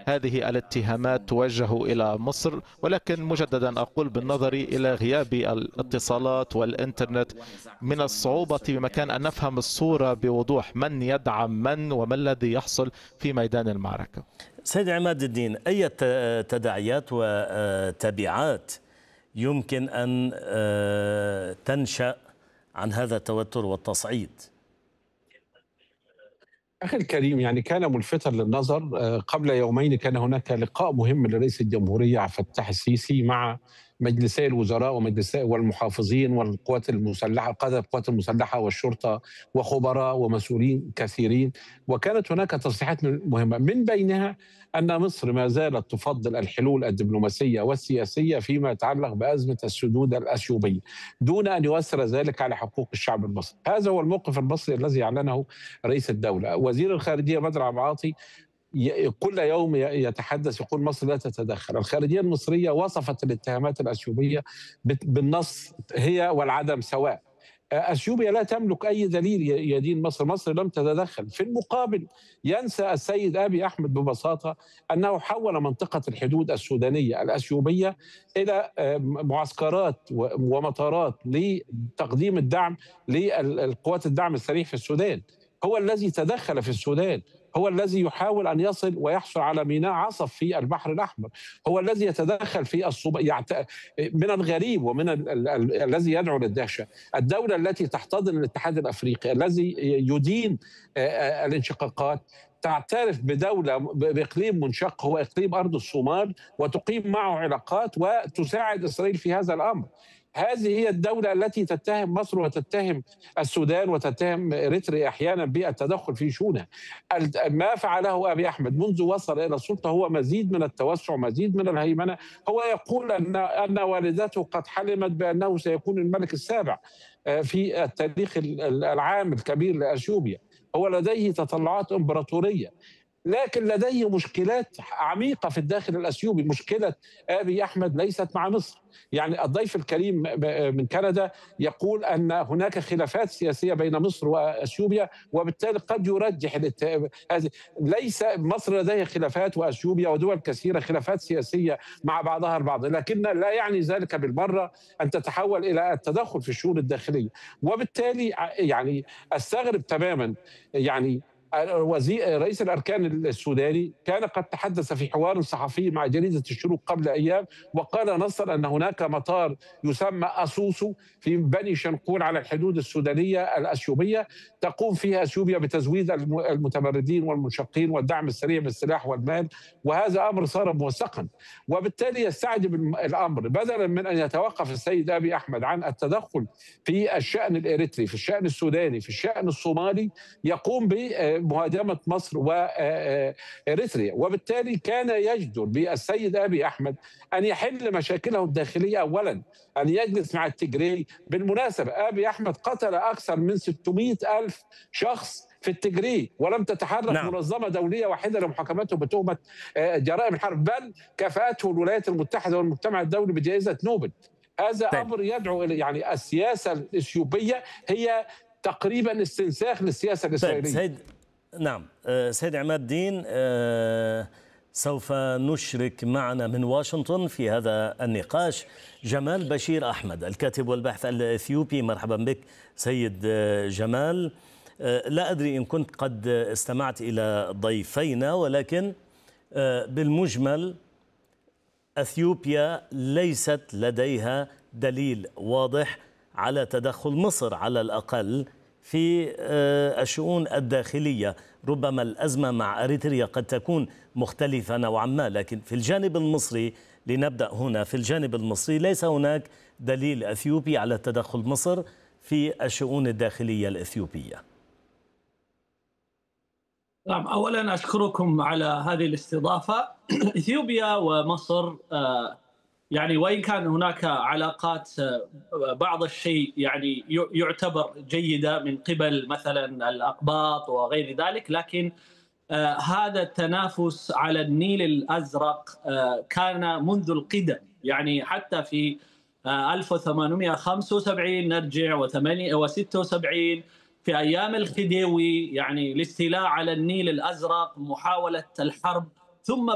هذه الاتهامات توجه إلى مصر، ولكن مجددا أقول بالنظر إلى غياب الاتصالات والإنترنت من الصعوبة بمكان أن نفهم الصورة بوضوح، من يدعم من وما الذي يحصل في ميدان المعركة. سيد عماد الدين، أي تداعيات وتبعات يمكن أن تنشأ عن هذا التوتر والتصعيد؟ أخي الكريم، يعني كان ملفتا للنظر. قبل يومين كان هناك لقاء مهم لرئيس الجمهورية عبد الفتاح السيسي مع مجلسي الوزراء ومجلسي والمحافظين والقوات المسلحة، قادة القوات المسلحة والشرطة وخبراء ومسؤولين كثيرين، وكانت هناك تصريحات مهمة من بينها أن مصر ما زالت تفضل الحلول الدبلوماسية والسياسية فيما يتعلق بأزمة السدود الأثيوبية دون أن يؤثر ذلك على حقوق الشعب المصري. هذا هو الموقف المصري الذي أعلنه رئيس الدولة. وزير الخارجية بدر عبد العاطي كل يوم يتحدث، يقول مصر لا تتدخل. الخارجية المصرية وصفت الاتهامات الأثيوبية بالنص هي والعدم سواء. اثيوبيا لا تملك اي دليل يدين مصر، مصر لم تتدخل. في المقابل ينسى السيد ابي احمد ببساطه انه حول منطقه الحدود السودانيه الاثيوبيه الى معسكرات ومطارات لتقديم الدعم للقوات الدعم السريع في السودان. هو الذي تدخل في السودان، هو الذي يحاول أن يصل ويحصل على ميناء عصف في البحر الأحمر، هو الذي يتدخل في من الغريب ومن الذي يدعو للدهشة الدولة التي تحتضن الاتحاد الأفريقي الذي يدين الانشقاقات تعترف بدولة بإقليم منشق هو إقليم أرض الصومال وتقيم معه علاقات وتساعد إسرائيل في هذا الأمر. هذه هي الدولة التي تتهم مصر وتتهم السودان وتتهم إريتريا أحيانا بالتدخل في شؤونها. ما فعله أبي أحمد منذ وصل إلى السلطة هو مزيد من التوسع، مزيد من الهيمنة. هو يقول أن والدته قد حلمت بأنه سيكون الملك السابع في التاريخ العام الكبير لأثيوبيا. هو لديه تطلعات إمبراطورية، لكن لديه مشكلات عميقة في الداخل الأثيوبي. مشكلة آبي أحمد ليست مع مصر. يعني الضيف الكريم من كندا يقول أن هناك خلافات سياسية بين مصر وأثيوبيا، وبالتالي قد يرجح هذه. ليس مصر لديها خلافات وأثيوبيا ودول كثيرة خلافات سياسية مع بعضها البعض، لكن لا يعني ذلك بالمرة أن تتحول إلى التدخل في الشؤون الداخلية. وبالتالي يعني استغرب تماما، يعني رئيس الأركان السوداني كان قد تحدث في حوار صحفي مع جريدة الشروق قبل أيام وقال نصا أن هناك مطار يسمى أسوسو في بني شنقول على الحدود السودانية الأثيوبية تقوم فيها أثيوبيا بتزويد المتمردين والمنشقين والدعم السريع بالسلاح والمال، وهذا أمر صار موثقا. وبالتالي يستعجب الأمر بدلا من أن يتوقف السيد أبي أحمد عن التدخل في الشأن الإريتري، في الشأن السوداني، في الشأن الصومالي، يقوم بمهاجمة مصر وإريتريا. وبالتالي كان يجدر بالسيد أبي أحمد أن يحل مشاكله الداخلية أولا، أن يجلس مع التجري. بالمناسبة أبي أحمد قتل أكثر من 600 ألف شخص في التجري ولم تتحرك منظمة دولية واحدة لمحاكمته بتهمة جرائم الحرب، بل كافأته الولايات المتحدة والمجتمع الدولي بجائزة نوبل. هذا أمر يدعو إلى يعني السياسة الإثيوبية هي تقريبا استنساخ للسياسة الإسرائيلية. سيد عماد الدين، سوف نشرك معنا من واشنطن في هذا النقاش جمال بشير أحمد، الكاتب والباحث الإثيوبي. مرحبا بك سيد جمال. لا أدري إن كنت قد استمعت إلى ضيفينا، ولكن بالمجمل أثيوبيا ليست لديها دليل واضح على تدخل مصر على الأقل في الشؤون الداخلية. ربما الأزمة مع أريتريا قد تكون مختلفة نوعا ما، لكن في الجانب المصري، لنبدأ هنا، في الجانب المصري ليس هناك دليل أثيوبي على تدخل مصر في الشؤون الداخلية الإثيوبية. نعم، أولا أشكركم على هذه الاستضافة. إثيوبيا ومصر يعني وإن كان هناك علاقات بعض الشيء يعني يعتبر جيدة من قبل مثلا الأقباط وغير ذلك، لكن هذا التنافس على النيل الأزرق كان منذ القدم. يعني حتى في 1875 نرجع و76 في أيام الخديوي، يعني الاستيلاء على النيل الأزرق، محاولة الحرب، ثم